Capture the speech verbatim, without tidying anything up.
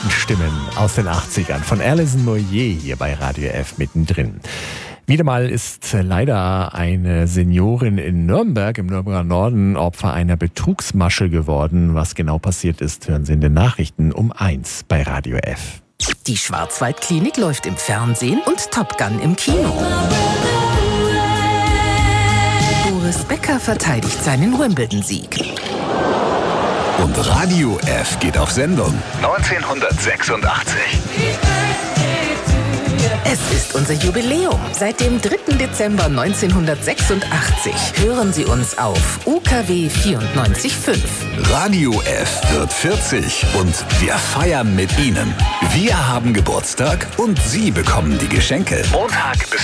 besten Stimmen aus den achtzigern von Alison Moyet hier bei Radio F mittendrin. Wieder mal ist leider eine Seniorin in Nürnberg, im Nürnberger Norden, Opfer einer Betrugsmasche geworden. Was genau passiert ist, hören Sie in den Nachrichten um eins bei Radio F. Die Schwarzwaldklinik läuft im Fernsehen und Top Gun im Kino. Boris Becker verteidigt seinen Wimbledon-Sieg. Und Radio F geht auf Sendung. neunzehnhundertsechsundachtzig. Es ist unser Jubiläum. Seit dem dritten Dezember neunzehnhundertsechsundachtzig hören Sie uns auf U K W vierundneunzig Komma fünf. Radio F wird vierzig und wir feiern mit Ihnen. Wir haben Geburtstag und Sie bekommen die Geschenke. Montag bis